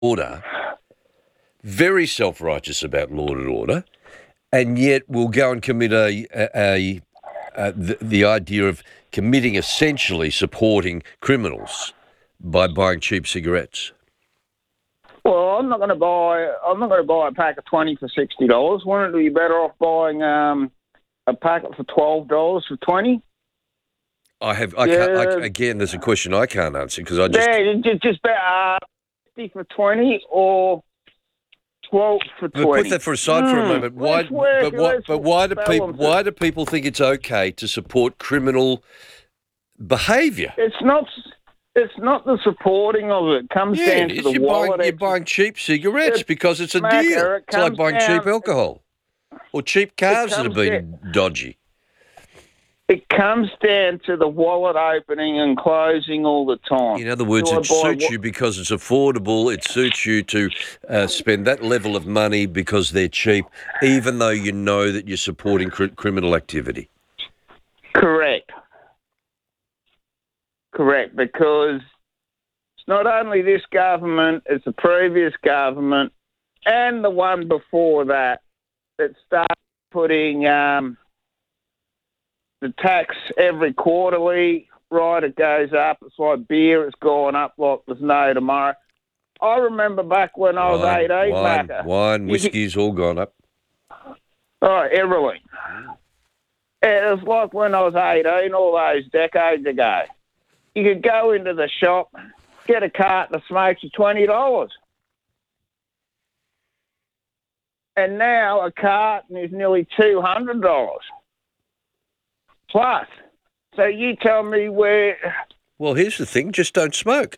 order, very self-righteous about law and order, and yet will go and commit the idea of committing essentially supporting criminals by buying cheap cigarettes. Well, I'm not going to buy a pack of 20 for $60. Wouldn't it be better off buying a packet for $12 for 20? Again, there's a question I can't answer because I just... Yeah, just better 50 for 20 or 12 for 20. But put that for aside for a moment. Why do people think it's okay to support criminal behaviour? It's not the supporting of it. It comes down to the wallet. You're buying cheap cigarettes because it's a deal. It's like buying cheap alcohol or cheap cars that have been dodgy. It comes down to the wallet opening and closing all the time. In other words, it suits you because it's affordable. It suits you to spend that level of money because they're cheap, even though you know that you're supporting criminal activity. Correct, because it's not only this government, it's the previous government and the one before that started putting... the tax every quarterly, right, it goes up. It's like beer, it's gone up like there's no tomorrow. I remember back when I was 18, wine, whiskey's all gone up. Oh, everything. It was like when I was 18, all those decades ago. You could go into the shop, get a carton of smokes for $20. And now a carton is nearly $200. Plus. So you tell me where... Well, here's the thing. Just don't smoke.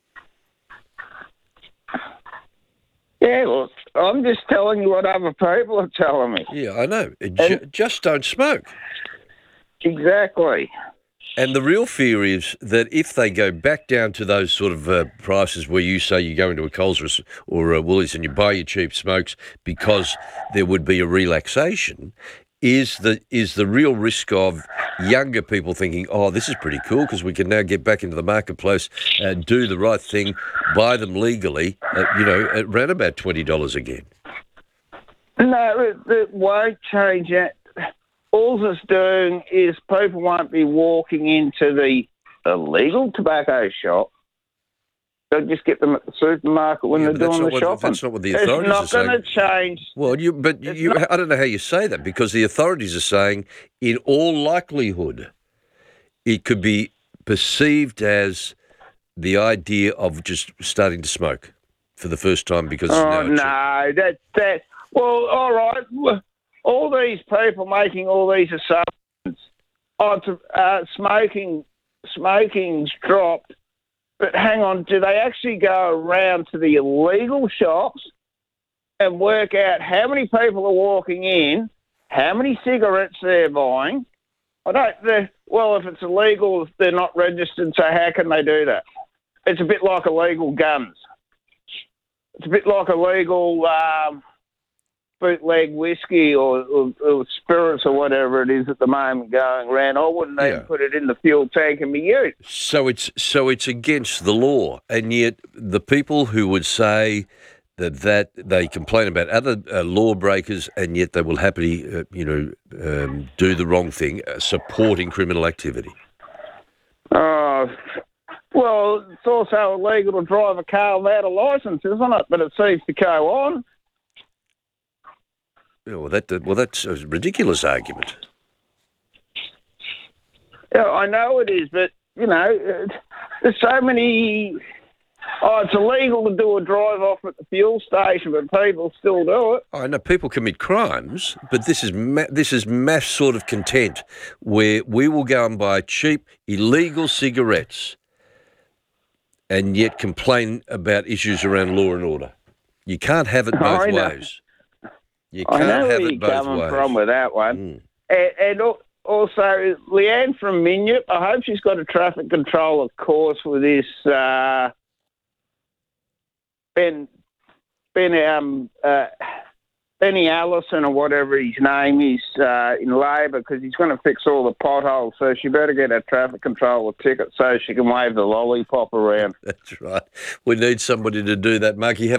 Yeah, well, I'm just telling you what other people are telling me. Yeah, I know. Just don't smoke. Exactly. And the real fear is that if they go back down to those sort of prices where you say you go into a Coles or a Woolies and you buy your cheap smokes because there would be a relaxation... Is the real risk of younger people thinking, oh, this is pretty cool because we can now get back into the marketplace and do the right thing, buy them legally, at around about $20 again? No, it won't change it. All it's doing is people won't be walking into the illegal tobacco shop. They'll just get them at the supermarket when they're doing the shopping. That's not what the authorities are saying. It's not going to change. Well, I don't know how you say that because the authorities are saying, in all likelihood, it could be perceived as the idea of just starting to smoke for the first time because it's now that. Well, all right. All these people making all these assumptions. Smoking's dropped. But hang on, do they actually go around to the illegal shops and work out how many people are walking in, how many cigarettes they're buying? If it's illegal, they're not registered, so how can they do that? It's a bit like illegal guns. It's a bit like illegal bootleg whiskey or spirits or whatever it is at the moment going around. I wouldn't even put it in the fuel tank and be used. So it's against the law, and yet the people who would say that they complain about other lawbreakers, and yet they will happily do the wrong thing, supporting criminal activity. Well, it's also illegal to drive a car without a licence, isn't it? But it seems to go on. Well, that's a ridiculous argument. Yeah, I know it is, but, there's so many... Oh, it's illegal to do a drive-off at the fuel station, but people still do it. I know people commit crimes, but this is mass sort of content where we will go and buy cheap, illegal cigarettes and yet complain about issues around law and order. You can't have it both ways. You can't have it both ways. I know where you're coming from with that one. And also, Leanne from Minyip, I hope she's got a traffic controller course with this Ben Benny Allison or whatever his name is in Labor, because he's going to fix all the potholes. So she better get a traffic controller ticket so she can wave the lollipop around. That's right. We need somebody to do that, Marky.